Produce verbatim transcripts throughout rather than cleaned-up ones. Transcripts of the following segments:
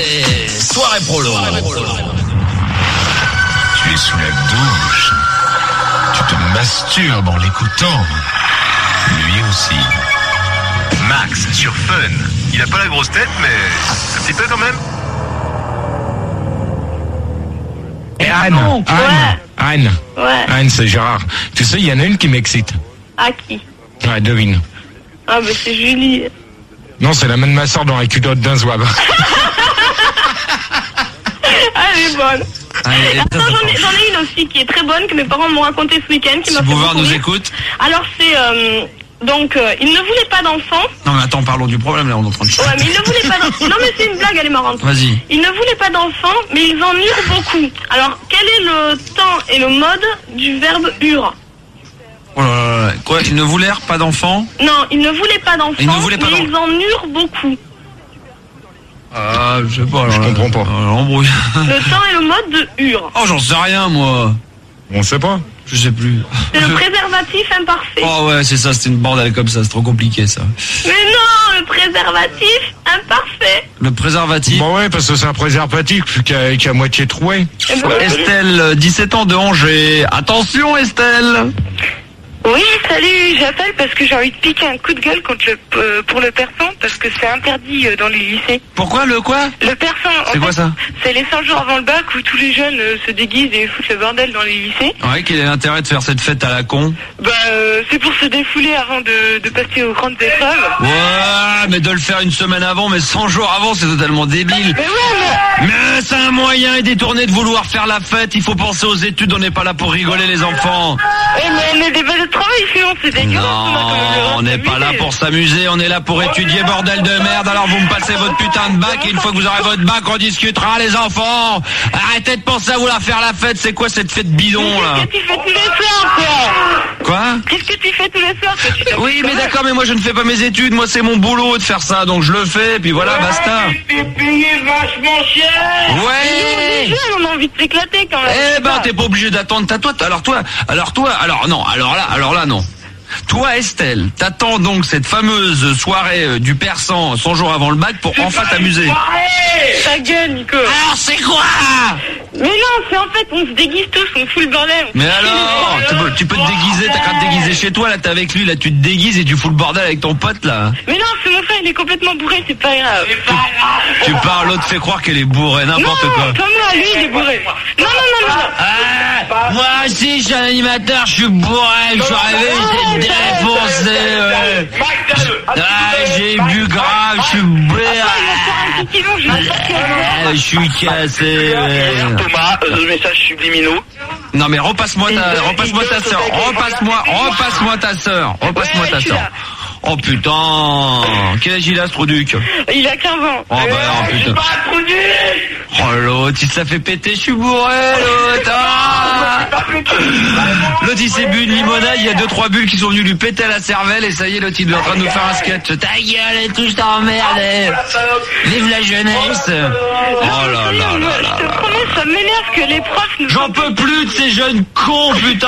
C'est Soirée Prolo. Tu es sous la douche. Tu te masturbes en l'écoutant. Lui aussi. Max sur Fun. Il a pas la grosse tête, mais un petit peu quand même. Et Anne, bon, Anne, ouais. Anne, Ouais. Anne, c'est Gérard. Tu sais, il y en a une qui m'excite. À qui? Ouais, devine. Ah, bah c'est Julie. Non, c'est la main de ma soeur dans la culotte d'un zouave. Elle est bonne. Allez, Attends, j'en ai, j'en ai une aussi qui est très bonne, que mes parents m'ont raconté ce week-end, qui si m'a fait Bouvard beaucoup nous rire. écoute. Alors c'est... Euh, donc, euh, ils ne voulaient pas d'enfants. Non mais attends, parlons du problème là, on est en train de Ouais, mais ils ne voulaient pas d'enfants. Non, mais c'est une blague, elle est marrante. Vas-y. Ils ne voulaient pas d'enfants, mais ils en eurent beaucoup. Alors, quel est le temps et le mode du verbe ure? Oh là là là. Quoi, ils ne voulaient pas d'enfants? Non, ils ne voulaient pas d'enfants, Ils ne voulaient pas mais d'enfants. ils en eurent beaucoup. Ah, je sais pas. Alors, Je comprends pas. alors, l'embrouille. Le temps et le mode de ure. Oh, j'en sais rien moi. On sait pas. Je sais plus. C'est le préservatif imparfait. Oh ouais, c'est ça, c'était une bordel comme ça, c'est trop compliqué ça. Mais non, le préservatif imparfait. Le préservatif. Bon, ouais, parce que c'est un préservatif qui est qui est à moitié troué. Eh ben, Estelle, dix-sept ans de Angers. Attention Estelle. Oui, salut, j'appelle parce que j'ai envie de piquer un coup de gueule contre le, euh, pour le persan, parce que c'est interdit euh, dans les lycées. Pourquoi le quoi? Le persan, en C'est quoi fait, ça? c'est les cent jours avant le bac où tous les jeunes euh, se déguisent et foutent le bordel dans les lycées. Ouais, quel est l'intérêt de faire cette fête à la con? Bah, euh, c'est pour se défouler avant de, de passer aux grandes épreuves. Ouais, mais de le faire une semaine avant, mais cent jours avant, c'est totalement débile. Mais ouais, mais... Mais c'est un moyen détourné de vouloir faire la fête, il faut penser aux études, on n'est pas là pour rigoler les enfants. Eh, mais on est des belles de travail, sinon c'est dégueulasse. on a quand même le droit Non, on de n'est pas là s'amuser. pour s'amuser, on est là pour étudier, bordel de merde. Alors vous me passez votre putain de bac et une fois que vous aurez votre bac, on discutera les enfants. Arrêtez de penser à vouloir faire la fête, c'est quoi cette fête bidon là? Qu'est-ce que tu fais tous les soirs, toi? Quoi? Qu'est-ce que tu fais tous les soirs que tu t'amuses Oui quand mais même. d'accord, mais moi je ne fais pas mes études, moi c'est mon boulot de faire ça, donc je le fais, et puis voilà, basta. T'es payé vachement cher. Ouais. Les jeunes, on a envie de s'éclater quand même. Eh ben t'es pas obligé d'attendre ta toi. Alors toi, alors toi, alors non, alors là, alors là non. Toi Estelle, t'attends donc cette fameuse soirée euh, du persan cent jours avant le bac pour enfin t'amuser. Ta gueule, Nico. Alors c'est quoi? Mais non, c'est en fait, on se déguise tous, on fout le bordel. Mais alors, tu peux, tu peux te déguiser, t'as qu'à te déguiser chez toi, là t'es avec lui, là tu te déguises et tu fous le bordel avec ton pote là. Mais non, c'est mon frère, il est complètement bourré, c'est pas grave. Tu parles, l'autre fait croire qu'elle est bourrée, Non, n'importe quoi. comme moi, lui, il est bourré. Non, non, non, non. Ah, moi aussi je suis un animateur, je suis bourré, je suis arrivé, j'étais défoncé. Ouais. Ah, j'ai bu grave, je suis bourré. Un petit kilo, je vais sortir. Ah, je suis cassé. Ouais. Thomas, euh, message subliminaux. Non mais repasse-moi ta, repasse-moi ta sœur, repasse-moi, repasse-moi ta sœur, repasse-moi ta sœur. Oh putain, quel âge il a ce Trouduc? Il a quinze ans. Oh bah non putain. Oh l'autre, il se la fait péter, je suis bourré l'autre. Ah l'autre il s'est bu une limonade, il y a deux trois bulles qui sont venues lui péter à la cervelle et ça y est l'autre il est en train de nous faire un sketch. Ta gueule et tout, je t'emmerde. Vive la jeunesse. Oh là là là là. Je te promets, ça m'énerve que les profs nous... J'en peux plus de ces jeunes cons, putain.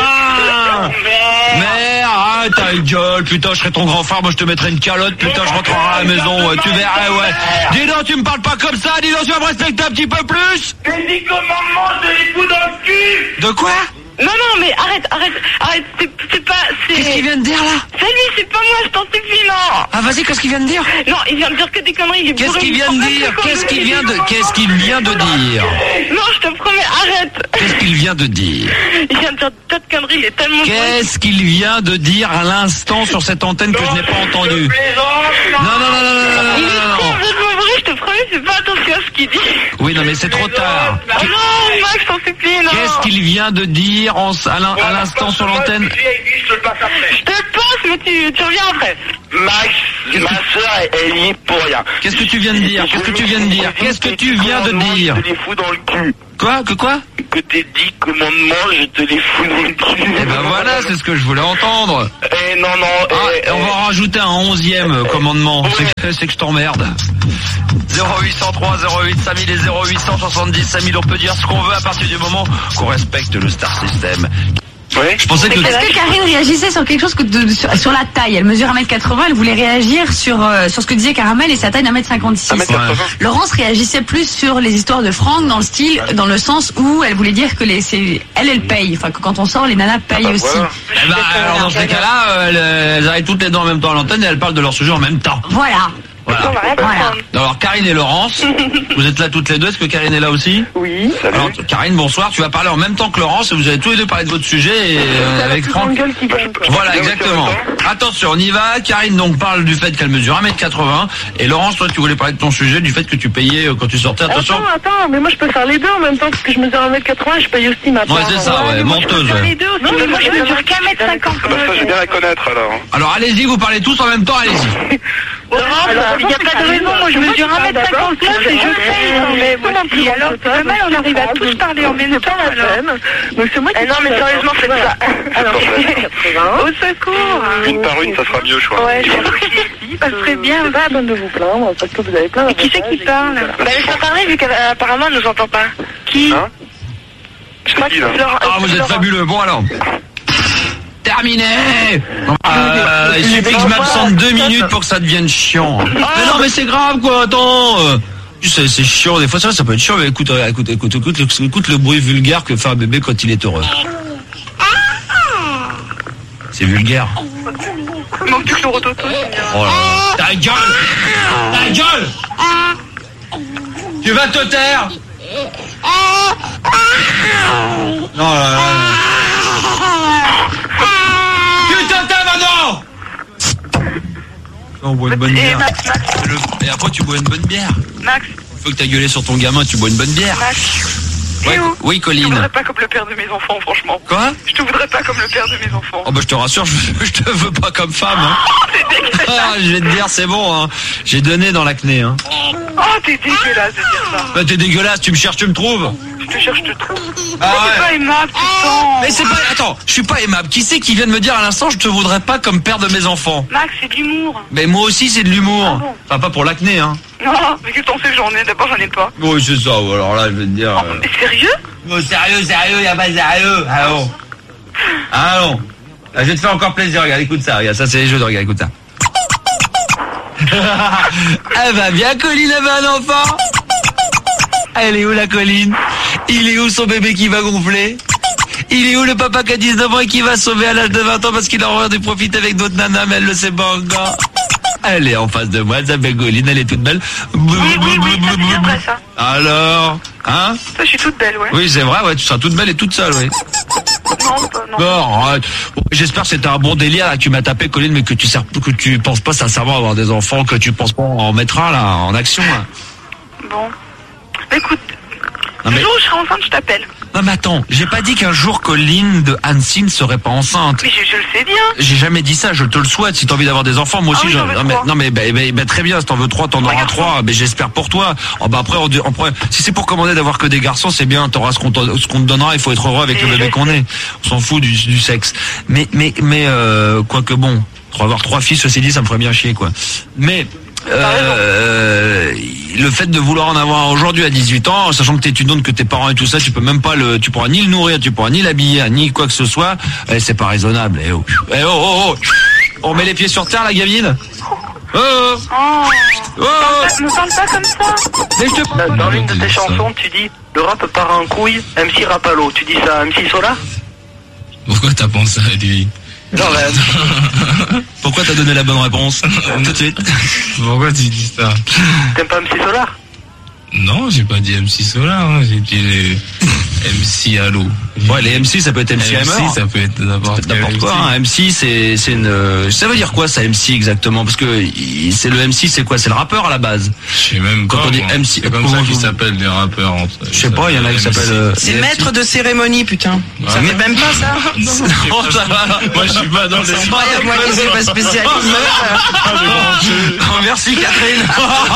Merde, arrête ta gueule, putain, je serai ton grand frère, moi je te mettrai une calotte, putain, je rentrerai à la maison, ouais, tu verrais, ouais. Dis donc, tu me parles pas comme ça, dis donc, tu vas me respecter un petit peu plus. Mais dis comment de les coups dans le cul. De quoi? Non, non, mais arrête, arrête, arrête, c'est, c'est pas... C'est... Qu'est-ce qu'il vient de dire là? C'est lui, c'est pas moi, je t'en supplie, non. Ah vas-y, qu'est-ce qu'il vient de dire? Non, il vient de dire que des conneries, il est Qu'est-ce bourré, qu'il il vient prend de pas dire? de Qu'est-ce qu'il vient de, conneries. qu'est-ce qu'il vient de dire? Non, je te promets, arrête. Qu'est-ce qu'il vient de dire? Il vient de dire tas de conneries, il est tellement... Qu'est-ce qu'il vient de dire à l'instant sur cette antenne que je n'ai pas entendu? Non, non, non, non, non, non, Il est non, non, non. complètement bourré, je te promets, c'est pas attention à ce qu'il dit. Oui, non, mais c'est trop tard. Oh non, Max, je t'en supplie, non. Qu'est-ce qu'il vient de dire en, à l'in- à l'instant sur l'antenne? Je te le passe après. Je te passe, mais tu, tu reviens après. Max, ma soeur, elle y est pour rien. Qu'est-ce que tu viens de dire? Qu'est-ce que tu viens de dire? Qu'est-ce que tu viens de dire? Je te les fous dans le cul. Quoi? Que quoi? Que t'es dit commandement, je te les fous dans le cul. Eh ben voilà, c'est ce que je voulais entendre. Eh non, non. Ah, eh, on va en rajouter un onzième commandement. C'est que, c'est que je t'emmerde. zéro huit cent trois zéro huit cinq mille et zéro huit cent soixante-dix cinq mille, on peut dire ce qu'on veut à partir du moment qu'on respecte le Star System. Ouais. Je pensais que... Est-ce que Karine réagissait sur quelque chose que de, sur, sur la taille? Elle mesure un mètre quatre-vingts, elle voulait réagir sur, euh, sur ce que disait Caramel et sa taille d'un mètre cinquante-six. un mètre quatre-vingts. Laurence réagissait plus sur les histoires de Franck dans le style, dans le sens où elle voulait dire que les, c'est, elle, elle paye. Enfin, que quand on sort, les nanas payent Ah bah aussi. voilà. Eh ben, alors dans ces cas-là, euh, elles, elles arrivent toutes les deux en même temps à l'antenne et elles parlent de leur sujet en même temps. Voilà. Voilà. On va rien Voilà. comprendre. Alors Karine et Laurence, vous êtes là toutes les deux, est-ce que Karine est là aussi? Oui. Alors Karine, bonsoir, tu vas parler en même temps que Laurence et vous allez tous les deux parler de votre sujet et, euh, avec Franck. gueule qui gagne. Voilà, exactement. Attention, on y va. Karine donc parle du fait qu'elle mesure un mètre quatre-vingts et Laurence, toi tu voulais parler de ton sujet, du fait que tu payais euh, quand tu sortais. Attention. Attends, attends, mais moi je peux faire les deux en même temps parce que je mesure un mètre quatre-vingts, je paye aussi ma part. Ouais, c'est ça, ouais, menteuse. Les Ouais. deux aussi. Non, mais moi je mesure qu'un mètre cinquante. Ah bah ça, j'ai bien à connaître alors. Alors allez-y, vous parlez tous en même temps, allez-y. Il n'y a pas de raison, moi je mesure un mètre cinquante-neuf et je paye. Mais moi aussi, alors c'est mal, on arrive à tous parler en même temps. Donc c'est moi qui. Non mais sérieusement, faites ça. Alors, Au secours. Une par une, ça sera mieux, je crois. ouais, je pense aussi, ça serait bien. C'est pas la peine de vous plaindre parce que vous avez plein. Et qui c'est qui parle? Bah laisse-la parler vu qu'apparemment elle nous entend pas. Qui? Hein? Je crois que C'est qui, là c'est Laurent. Ah, vous êtes Laurent. fabuleux. Bon alors. Terminé. Euh, il suffit que je m'absente deux minutes pour que ça devienne chiant. Mais non, mais c'est grave quoi. Attends. euh, C'est, c'est chiant des fois, ça, ça peut être chiant. Mais écoute, euh, écoute, écoute, écoute, écoute, écoute le bruit vulgaire que fait un bébé quand il est heureux. C'est vulgaire. Il manque plus que le rototo. Oh là là. Ta gueule. Ta gueule. Tu vas te taire. Non là là. Tu te tais maintenant. On boit une bonne Et bière. Max, Max, Le- Et après tu bois une bonne bière. Max, Faut que t'as gueulé sur ton gamin, tu bois une bonne bière. Max. Ouais, Et où oui, Je te Colline. voudrais pas comme le père de mes enfants, franchement. Quoi? Je te voudrais pas comme le père de mes enfants. Oh bah je te rassure, je, je te veux pas comme femme. Hein. Ah, je vais te dire, c'est bon. Hein. J'ai donné dans l'acné. Hein. Oh, t'es dégueulasse de dire ça. Bah, t'es dégueulasse, tu me cherches, tu me trouves. Je te cherche, je te trouve. Ah C'est ouais. pas aimable, putain. Mais c'est pas. Attends, je suis pas aimable. Qui c'est qui vient de me dire à l'instant, je te voudrais pas comme père de mes enfants? Max, c'est de l'humour. Mais moi aussi, c'est de l'humour. Ah bon? Enfin, pas pour l'acné, hein. Non, mais que t'en sais que j'en ai. D'abord, j'en ai pas. Oui, c'est ça. ou Alors là, je vais te dire. Oh, mais sérieux? Oh, sérieux, sérieux, y a pas de sérieux. Allons. Allons. Là, je vais te faire encore plaisir. Regarde, écoute ça. Regarde, ça, c'est les jeux de regarde, écoute ça. Elle va bien, Colline avait un enfant. Elle est où la Colline? Il est où son bébé qui va gonfler? Il est où le papa qui a dix-neuf ans et qui va sauver à l'âge de vingt ans parce qu'il a horreur de profiter avec d'autres nanas, mais elle le sait pas encore. Elle est en face de moi, elle s'appelle Colline, elle est toute belle. Oui, oui, oui, ça c'est bien vrai, ça. Alors, hein? Ça, je suis toute belle, ouais. Oui, c'est vrai, ouais, tu seras toute belle et toute seule, oui. Non, pas, non. Bon, arrête. Bon, j'espère que c'était un bon délire là, que tu m'as tapé, Colline, mais que tu sers, que tu penses pas sincèrement avoir des enfants, que tu penses pas en mettre un là, en action là. Bon. Bah, écoute, Non, le mais- jour où je serai enceinte, je t'appelle. Non mais attends, j'ai pas dit qu'un jour Colline de Annecy ne serait pas enceinte. Mais je, je le sais bien. J'ai jamais dit ça, je te le souhaite. Si t'as envie d'avoir des enfants, moi aussi. Ah oui, j'en veux non, mais, trois. non mais, bah, bah, bah, très bien. Si t'en veux trois, t'en auras garçons. trois. Mais j'espère pour toi. Oh, bah après, on, on pourrait- si c'est pour commander d'avoir que des garçons, c'est bien. T'auras ce qu'on te, ce qu'on te donnera. Il faut être heureux avec Et le bébé je qu'on est. On s'en fout du, du sexe. Mais mais mais euh, quoique bon, pour avoir trois filles, ceci dit, ça me ferait bien chier quoi. Mais euh, le fait de vouloir en avoir aujourd'hui à dix-huit ans, sachant que t'es étudiante, que tes parents et tout ça, tu peux même pas le, tu pourras ni le nourrir, tu pourras ni l'habiller, ni quoi que ce soit. Eh, c'est pas raisonnable. Eh oh, eh oh, oh, oh. On met les pieds sur terre, la gamine. Oh, oh, Oh. oh. Me parle pas comme ça. Mais je te... Dans l'une de tes chansons, tu dis le rap part en couille, M C rap à l'eau. Tu dis ça à M C Solar? Pourquoi t'as pensé à lui? Non, mais Pourquoi t'as donné la bonne réponse tout de suite? Pourquoi tu dis ça? t'aimes pas M C Solar? Non, j'ai pas dit M C Solar, hein. J'ai dit M C Halo. Ouais, les M C, ça peut être M C Hammer. M C, ça peut être n'importe quel N'importe quoi, hein. M C, c'est, c'est une, euh, ça veut dire quoi, ça, M C, exactement? Parce que, il- c'est le M C, c'est quoi? C'est le rappeur, à la base. Je sais même Quand pas. on dit moi. M C, c'est comme comment ça qu'ils vous- s'appellent les rappeurs entre eux. Je sais pas, il y en a qui M C. s'appellent, euh, C'est les maître de cérémonie, putain. Ah, Ça mais- fait même pas ça. Non, Oh, ça va. moi, je suis pas dans les... Incroyable, moi qui suis pas spécialiste. Oh, merci, Catherine.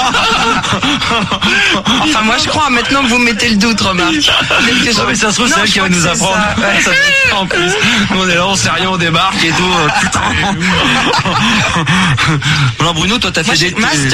Enfin, moi je crois, maintenant que vous mettez le doute, remarque. Peut-être que je- Non, mais ça se trouve, Non, c'est elle je qui va crois nous que c'est apprendre. ça, ouais. Ça fait ça, en plus. Nous, on est là, on sait rien, on débarque et tout. euh, Putain. Alors, Bruno, toi, t'as Moi, fait j'ai des... master